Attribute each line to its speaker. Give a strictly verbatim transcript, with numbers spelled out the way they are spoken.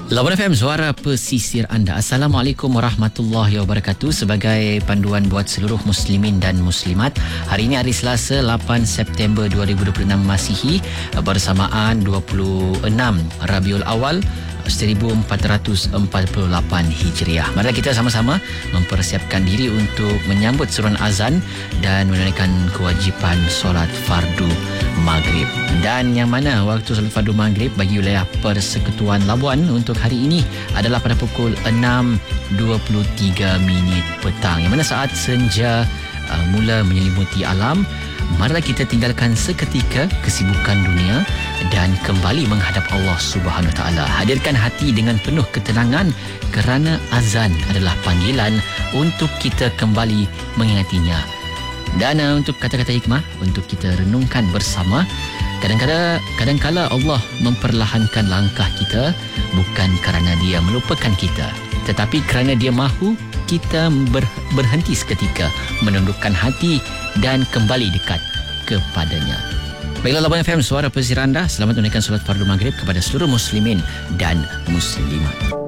Speaker 1: Lawan F M, suara pesisir anda. Assalamualaikum warahmatullahi wabarakatuh. Sebagai panduan buat seluruh muslimin dan muslimat, hari ini hari Selasa lapan September dua ribu dua puluh enam Masihi, bersamaan dua puluh enam Rabiul Awal seribu empat ratus empat puluh lapan Hijriah. Mari kita sama-sama mempersiapkan diri untuk menyambut seruan azan dan menunaikan kewajipan solat fardu maghrib. Dan yang mana waktu solat fardu maghrib bagi wilayah Persekutuan Labuan untuk hari ini adalah pada pukul enam dua puluh tiga minit petang, yang mana saat senja uh, mula menyelimuti alam. Marilah kita tinggalkan seketika kesibukan dunia dan kembali menghadap Allah Subhanahu Wa Taala. Hadirkan hati dengan penuh ketenangan kerana azan adalah panggilan untuk kita kembali mengingatinya. Dan uh, untuk kata-kata hikmah untuk kita renungkan bersama, kadang-kadang kadangkala Allah memperlahankan langkah kita bukan kerana Dia melupakan kita, tetapi kerana Dia mahu kita ber, berhenti seketika, menundukkan hati dan kembali dekat kepadanya. Baiklah, Labuan F M, suara pesisir anda. Selamat menunaikan solat fardu maghrib kepada seluruh muslimin dan muslimat.